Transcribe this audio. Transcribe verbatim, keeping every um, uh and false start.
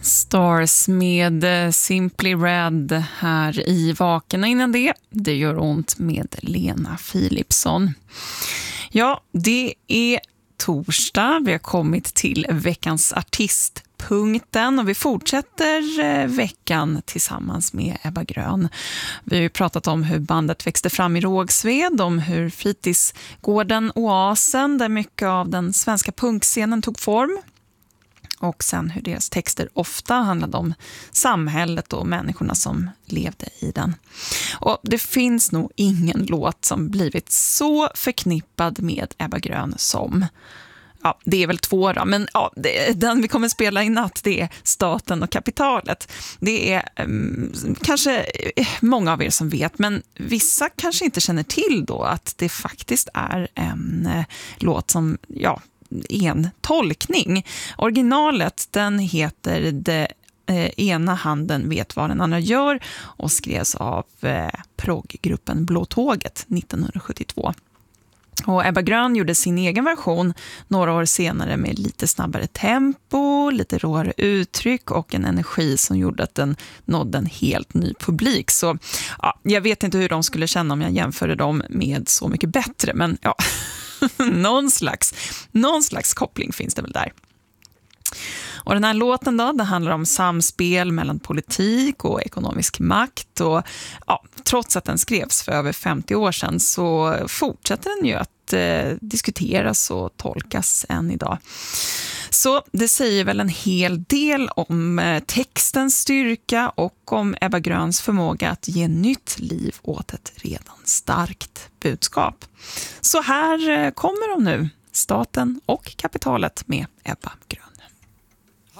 Stars med Simply Red här i Vaken, och innan det, det gör ont med Lena Philipsson. Ja, det är torsdag, vi har kommit till veckans artistpunkten och vi fortsätter veckan tillsammans med Ebba Grön. Vi har ju pratat om hur bandet växte fram i Rågsved, om hur fritidsgården Oasen, där mycket av den svenska punkscenen tog form, och sen hur deras texter ofta handlade om samhället och människorna som levde i den. Och det finns nog ingen låt som blivit så förknippad med Ebba Grön som, ja, det är väl två då, men ja, det, den vi kommer spela i natt, det är Staten och kapitalet. Det är um, kanske många av er som vet, men vissa kanske inte känner till då att det faktiskt är en uh, låt som, ja, en tolkning. Originalet, den heter Det eh, ena handen vet vad den andra gör och skrevs av eh, progggruppen Blå Tåget nittonhundrasjuttiotvå. Och Ebba Grön gjorde sin egen version några år senare med lite snabbare tempo, lite råare uttryck och en energi som gjorde att den nådde en helt ny publik. Så ja, jag vet inte hur de skulle känna om jag jämförde dem med Så mycket bättre, men ja, någon slags, någon slags koppling finns det väl där. Och den här låten då, det handlar om samspel mellan politik och ekonomisk makt, och ja, trots att den skrevs för över femtio år sedan så fortsätter den ju att eh, diskuteras och tolkas än idag. Så det säger väl en hel del om eh, textens styrka och om Ebba Gröns förmåga att ge nytt liv åt ett redan starkt budskap. Så här eh, kommer de nu, Staten och kapitalet med Ebba Grön.